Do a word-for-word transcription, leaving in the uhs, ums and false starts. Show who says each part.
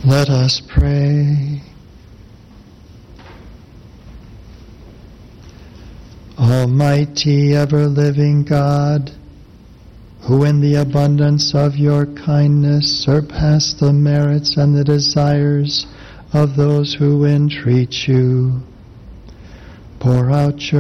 Speaker 1: Let us pray. Almighty, ever-living God, who in the abundance of your kindness surpass the merits and the desires of those who entreat you, pour out your